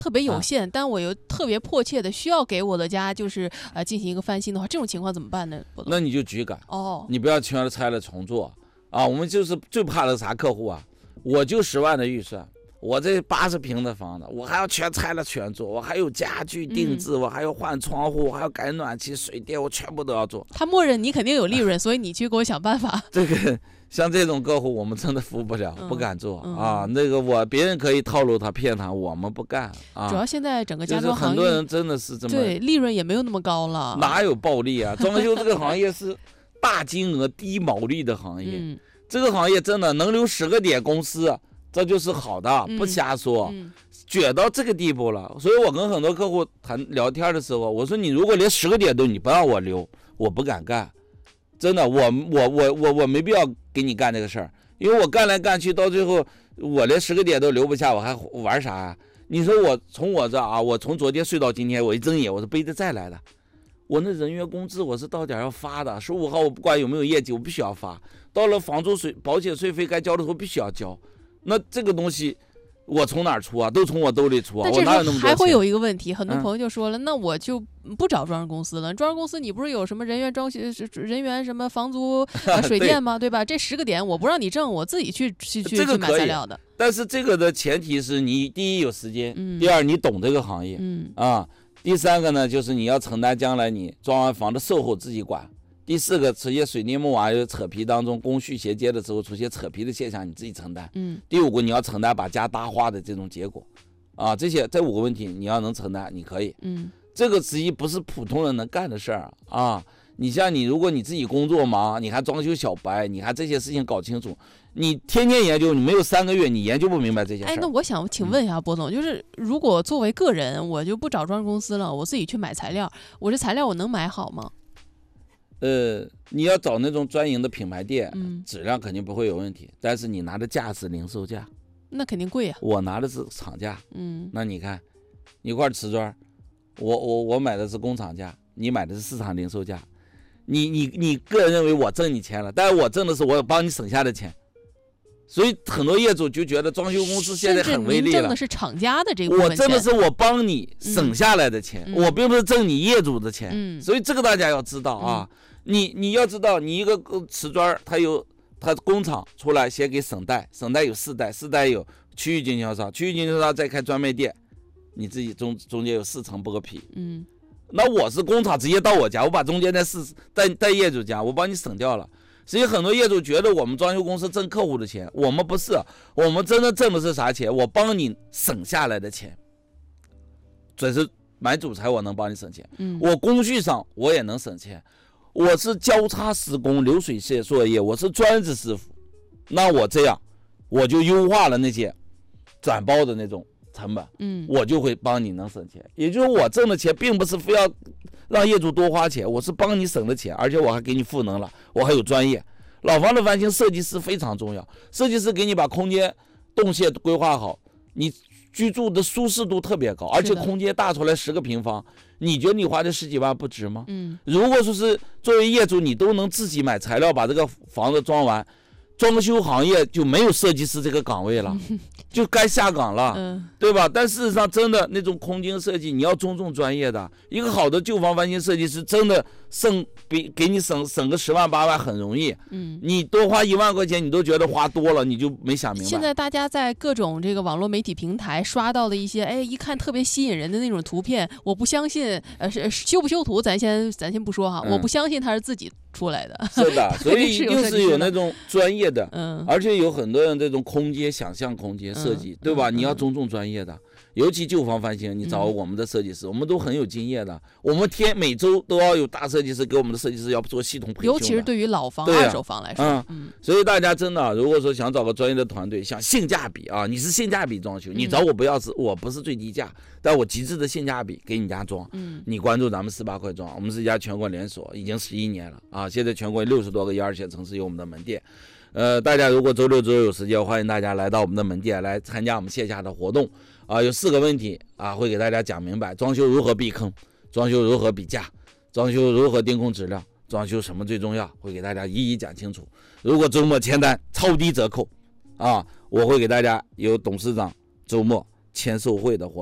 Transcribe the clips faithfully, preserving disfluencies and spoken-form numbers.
特别有限，啊、但我又特别迫切的需要给我的家就是呃进行一个翻新的话，这种情况怎么办呢？ 那你就局改哦， 你不要全拆了重做啊！我们就是最怕的啥客户啊？我就十万的预算，我这八十平的房子，我还要全拆了全做，我还有家具定制，嗯、我还要换窗户，我还要改暖气、水电，我全部都要做。 他默认你肯定有利润，所以你去给我想办法。 这个像这种客户，我们真的服务不了， 嗯、 不敢做、 嗯、 啊。那个我别人可以套路他、骗他，我们不干啊。 主要现在整个家装行业、就是、很多人真的是这么对利润也没有那么高了， 哪有暴利啊？装修这个行业是大金额低毛利的行业， 嗯、 这个行业真的能留十个点公司。这就是好的，不瞎说， 嗯嗯、 卷到这个地步了。所以我跟很多客户谈聊天的时候，我说你如果连十个点都你不让我留，我不敢干。真的，我我我我我没必要给你干这个事儿，因为我干来干去，到最后我连十个点都留不下，我还玩啥啊？你说我从我这啊，我从昨天睡到今天，我一睁眼我是背着债来的。我那人员工资我是到点要发的，十五号我不管有没有业绩，我必须要发。到了房租税、保险税费该交的时候必须要交。那这个东西我从哪儿出啊？都从我兜里出啊！我哪有那么多钱？ 还会有一个问题，很多朋友就说了，嗯、那我就不找装修公司了。装修公司你不是有什么人员装修、人员什么房租、呃、水电吗？对吧？这十个点我不让你挣，我自己去去去、 这个、 去买材料的。 但是这个的前提是你第一有时间， 嗯、 第二你懂这个行业， 嗯啊，第三个呢就是你要承担将来你装完房的售后自己管。第四个，出现水泥木瓦有扯皮当中工序衔接的时候出现扯皮的现象，你自己承担。 嗯。 第五个，你要承担把家搭花的这种结果，啊，这些这五个问题你要能承担，你可以。 嗯。 这个实际不是普通人能干的事儿啊！你像你，如果你自己工作忙，你还装修小白，你还这些事情搞清楚，你天天研究，你没有三个月，你研究不明白这些事儿。 哎，那我想请问一下波总，嗯、就是如果作为个人，我就不找装修公司了，我自己去买材料，我这材料我能买好吗？ 呃，你要找那种专营的品牌店， 嗯， 质量肯定不会有问题，但是你拿的价是零售价， 那肯定贵呀、啊。 我拿的是厂价， 嗯， 那你看，一块瓷砖，我我我买的是工厂价，你买的是市场零售价，你你你个人认为我挣你钱了，但是我挣的是我帮你省下的钱，所以很多业主就觉得装修公司现在很威力了。 挣的是厂家的这个部分钱， 我挣的是我帮你省下来的钱， 嗯、 我并不是挣你业主的钱， 嗯、 所以这个大家要知道啊。嗯你你要知道，你一个瓷砖，它有它工厂出来先给省代，省代有四代，四代有区域经销商，区域经销商再开专卖店，你自己中中间有四层剥皮。 嗯， 那我是工厂直接到我家，我把中间那四在在业主家，我帮你省掉了。所以很多业主觉得我们装修公司挣客户的钱，我们不是，我们真的挣的是啥钱？我帮你省下来的钱，这是买主材我能帮你省钱， 嗯， 我工序上我也能省钱。我是交叉施工流水线作业，我是专职师傅，那我这样我就优化了那些转包的那种成本， 嗯， 我就会帮你能省钱。也就是我挣的钱并不是非要让业主多花钱，我是帮你省的钱，而且我还给你赋能了，我还有专业。老房子翻新设计师非常重要，设计师给你把空间动线规划好，你居住的舒适度特别高，而且空间大出来十个平方，你觉得你花这十几万不值吗？ 嗯， 如果说是作为业主，你都能自己买材料把这个房子装完，装修行业就没有设计师这个岗位了，嗯、就该下岗了， 嗯， 对吧？但事实上，真的那种空间设计，你要尊重专业的。一个好的旧房翻新设计师，真的省比给你省省个十万八万很容易。 嗯， 你多花一万块钱，你都觉得花多了，你就没想明白。 现在大家在各种这个网络媒体平台刷到的一些，哎，一看特别吸引人的那种图片，我不相信，呃，是修不修图，咱先咱先不说哈，嗯、我不相信他是自己出来的。 是的，所以一定是有那种专业的， 嗯， 而且有很多人这种空间想象空间设计， 嗯、 对吧？ 嗯、 你要尊重专业的。尤其旧房翻新，你找我们的设计师，嗯、我们都很有经验的。我们天每周都要有大设计师给我们的设计师要做系统培训， 尤其是对于老房、 啊、 二手房来说， 嗯，嗯所以大家真的，如果说想找个专业的团队，想性价比啊，你是性价比装修，你找我不要是，我不是最低价，但我极致的性价比给你家装。 嗯，你关注咱们四八快装，我们是一家全国连锁，已经十一年了啊，现在全国六十多个一二线城市有我们的门店。呃，大家如果周六周日有时间，欢迎大家来到我们的门店来参加我们线下的活动啊。有四个问题啊，会给大家讲明白：装修如何避坑，装修如何比价，装修如何定控质量，装修什么最重要，会给大家一一讲清楚。如果周末签单超低折扣啊，我会给大家有董事长周末签售会的活动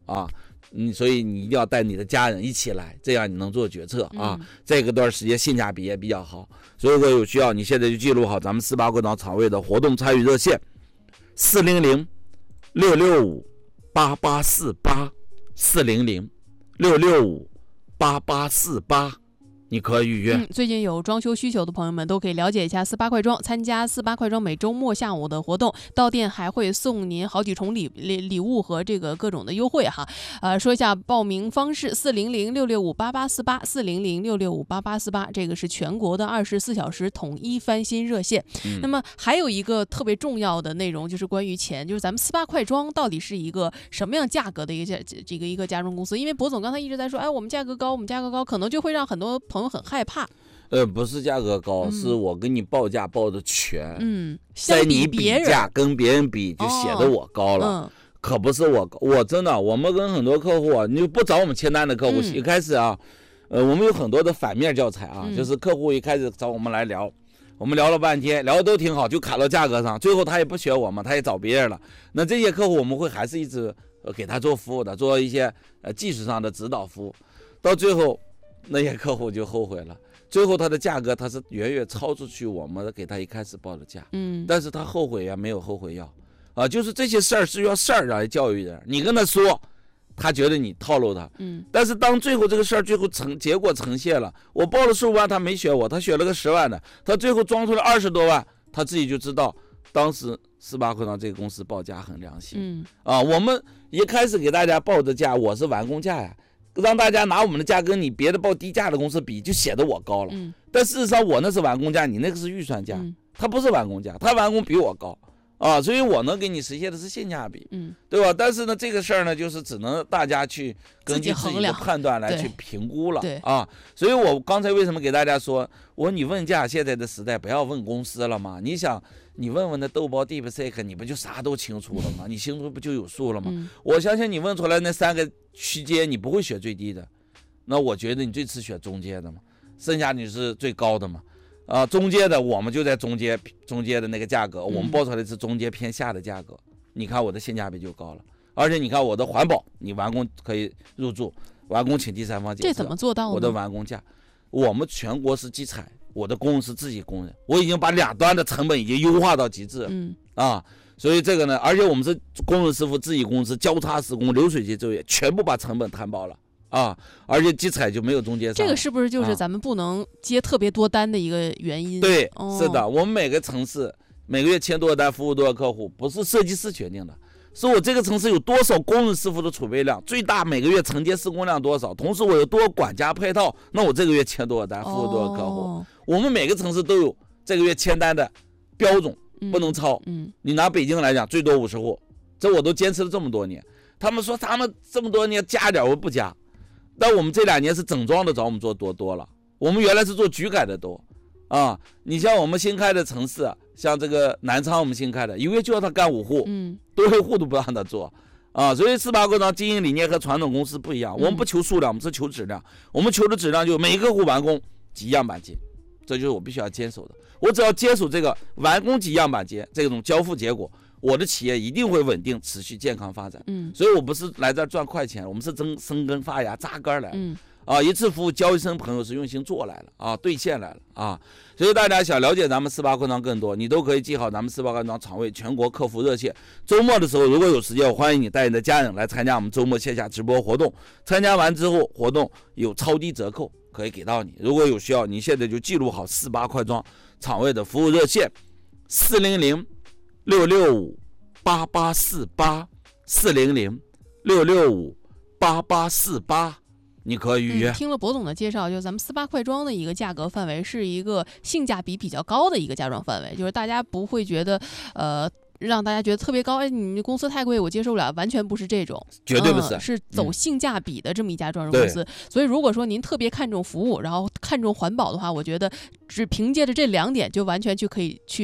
啊。嗯，所以你一定要带你的家人一起来，这样你能做决策啊。 嗯、 这个段时间性价比也比较好，所以如果有需要，你现在就记录好咱们四八会场场位的活动参与热线：四零零六六五八八四八，四零零六六五八八四八。你可以预约、 嗯。最近有装修需求的朋友们都可以了解一下四八快装，参加四八快装每周末下午的活动，到店还会送您好几重礼礼礼物和这个各种的优惠哈。呃，说一下报名方式：四零零六六五八八四八，四零零六六五八八四八，这个是全国的二十四小时统一翻新热线。嗯、那么还有一个特别重要的内容就是关于钱，就是咱们四八快装到底是一个什么样价格的一个价这个一个家装公司？因为博总刚才一直在说，哎，我们价格高，我们价格高，可能就会让很多朋友很害怕。 呃，不是价格高， 嗯、 是我跟你报价报的全， 嗯， 在你比价跟别人比就显得我高了， 哦嗯、 可不是我高，我真的，我们跟很多客户啊，你就不找我们签单的客户，嗯、一开始啊，呃，我们有很多的反面教材啊， 嗯、 就是客户一开始找我们来聊，我们聊了半天，聊的都挺好，就卡到价格上，最后他也不选我们，他也找别人了，那这些客户我们会还是一直给他做服务的，做一些呃技术上的指导服务，到最后。那些客户就后悔了，最后他的价格他是远远超出去我们给他一开始报的价， 嗯， 但是他后悔呀，没有后悔药，啊，就是这些事儿是要事儿来教育人，你跟他说，他觉得你套路他， 嗯， 但是当最后这个事儿最后成结果呈现了，我报了十五万，他没选我，他选了个十万的，他最后装出了二十多万，他自己就知道当时四八会场这个公司报价很良心， 嗯， 啊，我们一开始给大家报的价，我是完工价呀。让大家拿我们的价跟你别的报低价的公司比，就显得我高了。 嗯、 但事实上我那是完工价，你那个是预算价， 嗯、 他不是完工价，他完工比我高啊，所以我能给你实现的是性价比， 嗯、 对吧？但是呢，这个事儿呢，就是只能大家去根据自己的判断来去评估了啊。所以我刚才为什么给大家说，我你问价，现在的时代不要问公司了嘛？你想。你问问那豆包 DeepSeek， 你不就啥都清楚了吗？你心中不就有数了吗？ 嗯、 我相信你问出来那三个区间，你不会选最低的，那我觉得你最次选中间的嘛，剩下你是最高的嘛，啊，中间的我们就在中间中间的那个价格，我们报出来是中间偏下的价格，嗯、你看我的性价比就高了，而且你看我的环保，你完工可以入住，完工请第三方检测， 这怎么做到呢？ 我的完工价，我们全国是集采。我的工人是自己工人，我已经把两端的成本已经优化到极致了， 嗯啊，所以这个呢，而且我们是工人师傅自己公司交叉施工，流水线作业全部把成本摊薄了啊，而且集采就没有中间商。 这个是不是就是咱们不能接特别多单的一个原因？ 啊、对， 哦、 是的，我们每个城市每个月签多少单，服务多少客户，不是设计师决定的。是我这个城市有多少工人师傅的储备量，最大每个月承接施工量多少，同时我有多少管家配套，那我这个月签多少单，服务多少客户。 哦、 我们每个城市都有这个月签单的标准，不能超。 嗯嗯、 你拿北京来讲，最多五十户，这我都坚持了这么多年。他们说他们这么多年加点，我不加。但我们这两年是整装的找我们做多多了，我们原来是做局改的多。啊，你像我们新开的城市，像这个南昌，我们新开的，一个月就要他干五户， 嗯， 多一户都不让他做，啊，所以四八会场经营理念和传统公司不一样，我们不求数量，我们是求质量，我们求的质量就是每个户完工几样板间，这就是我必须要坚守的。我只要坚守这个完工几样板间这种交付结果，我的企业一定会稳定、持续、健康发展。 嗯， 所以我不是来这赚快钱，我们是真生根发芽、扎根来。 嗯。 啊，一次服务交一生朋友是用心做来了啊，兑现来了啊，所以大家想了解咱们四八会场更多，你都可以记好咱们四八会场场位全国客服热线。周末的时候如果有时间，我欢迎你带你的家人来参加我们周末线下直播活动。参加完之后，活动有超低折扣可以给到你。如果有需要，你现在就记录好四八快装场位的服务热线：四零零六六五八八四八，四零零六六五八八四八。你可以预约、 嗯。听了博总的介绍，就是咱们四八快装的一个价格范围是一个性价比比较高的一个家装范围，就是大家不会觉得，呃，让大家觉得特别高，哎，你们公司太贵，我接受不了，完全不是这种， 绝对不是， 嗯、是走性价比的这么一家装修公司。嗯、所以如果说您特别看重服务，然后看重环保的话，我觉得只凭借着这两点就完全就可以去。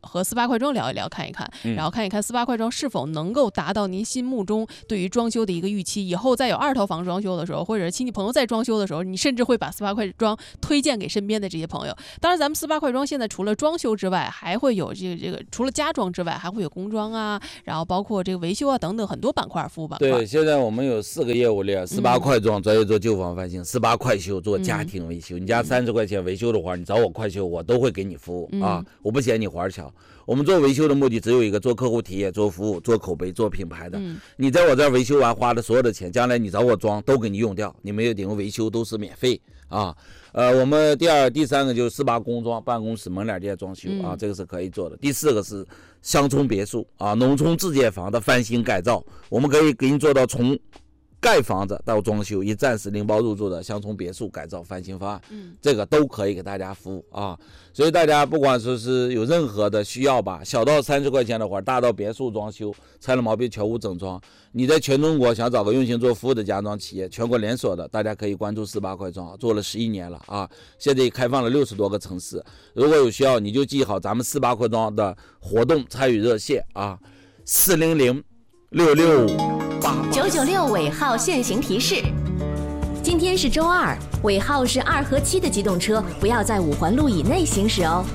和四八快装聊一聊，看一看， 嗯、 然后看一看四八快装是否能够达到您心目中对于装修的一个预期。以后再有二套房装修的时候，或者亲戚朋友在装修的时候，你甚至会把四八快装推荐给身边的这些朋友。当然，咱们四八快装现在除了装修之外，还会有这个这个除了家装之外，还会有工装啊，然后包括这个维修啊等等很多板块服务板块。 对，现在我们有四个业务链：四八快装专业做旧房翻新，四八快修做家庭维修。嗯、你家三十块钱维修的话，你找我快修，我都会给你服务、嗯、啊，我不嫌你活巧。我们做维修的目的只有一个，做客户体验、做服务、做口碑、做品牌的。嗯、你在我这儿维修完花的所有的钱，将来你找我装都给你用掉，你没有点维修都是免费啊。呃，我们第二、第三个就是四八工装，办公室、门脸店装修啊，这个是可以做的。第四个是乡村别墅啊，农村自建房的翻新改造，我们可以给你做到从盖房子到装修，一站式拎包入住的乡村别墅改造翻新方案，嗯，这个都可以给大家服务啊。所以大家不管说是有任何的需要吧，小到三十块钱的活，大到别墅装修、拆了毛病全屋整装，你在全中国想找个用心做服务的家装企业，全国连锁的，大家可以关注四八快装，做了十一年了啊，现在开放了六十多个城市。如果有需要，你就记好咱们四八快装的活动参与热线啊，四零零六六五八九九六尾号限行提示。今天是周二，尾号是二和七的机动车不要在五环路以内行驶哦。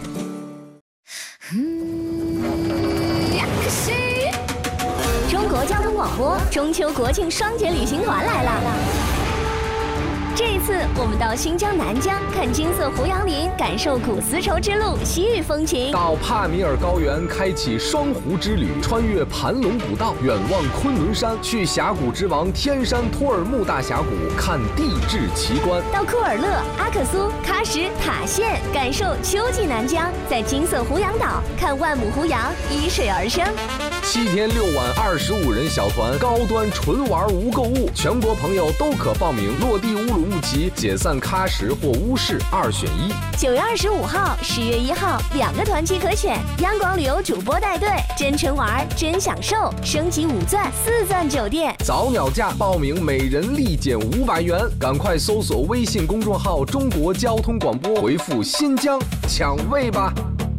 中国交通广播中秋国庆双节旅行团来了。这一次，我们到新疆南疆看金色胡杨林，感受古丝绸之路西域风情； 到帕米尔高原开启双湖之旅，穿越盘龙古道，远望昆仑山；去峡谷之王天山托尔木大峡谷看地质奇观； 到库尔勒、阿克苏、喀什、塔县，感受秋季南疆；在金色胡杨岛看万亩胡杨依水而生。 七天六晚二十五人小团，高端纯玩无购物，全国朋友都可报名。落地乌鲁木齐，解散喀什或乌市，二选一。 九月二十五号、十月一号两个团期可选，央广旅游主播带队，真纯玩真享受，升级五钻四钻酒店， 早鸟价报名每人立减五百元，赶快搜索微信公众号中国交通广播，回复新疆抢位吧。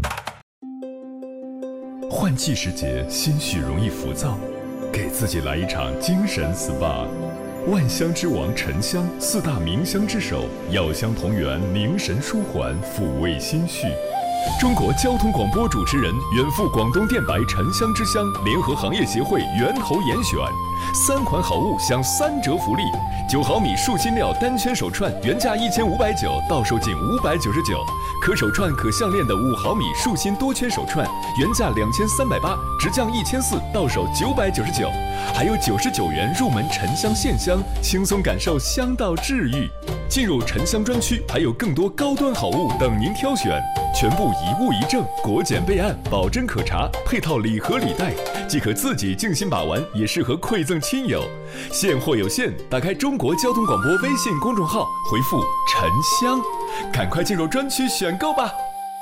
换季时节，心绪容易浮躁，给自己来一场精神 S P A。万香之王沉香，四大名香之首，药香同源，凝神舒缓，抚慰心绪。中国交通广播主持人，远赴广东电白沉香之乡，联合行业协会源头严选，三款好物享三折福利：九毫米树芯料单圈手串原价一千五百九，到手仅五百九十九；可手串可项链的五毫米树芯多圈手串原价两千三百八，直降一千四，到手九百九十九。还有九十九元入门沉香线香，轻松感受香道治愈。进入沉香专区，还有更多高端好物等您挑选，全部一物一证，国检备案，保真可查，配套礼盒礼袋，既可自己静心把玩，也适合馈赠亲友。现货有限，打开中国交通广播微信公众号，回复沉香，赶快进入专区选购吧。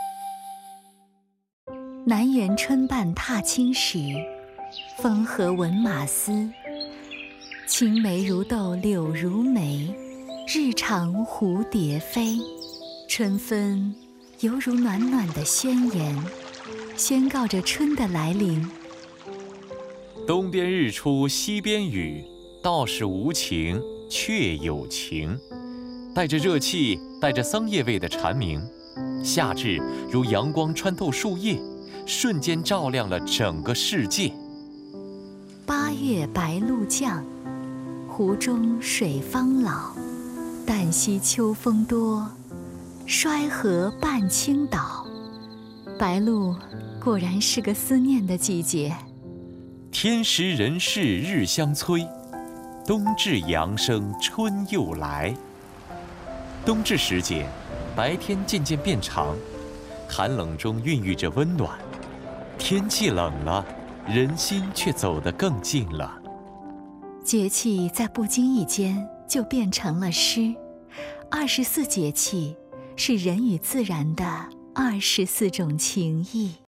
南园春半踏青时，风和闻马嘶。青梅如豆柳如眉，日长蝴蝶飞。春分犹如暖暖的宣言，宣告着春的来临。 东边日出西边雨，道是无晴却有晴。带着热气，带着桑叶味的蝉鸣，夏至如阳光穿透树叶，瞬间照亮了整个世界。 八月白露降，湖中水方老。旦夕秋风多，衰河半倾倒。白露果然是个思念的季节。 天时人事日相催，冬至阳生春又来。冬至时节，白天渐渐变长，寒冷中孕育着温暖。天气冷了，人心却走得更近了。 节气在不经意间就变成了诗。二十四节气是人与自然的二十四种情谊。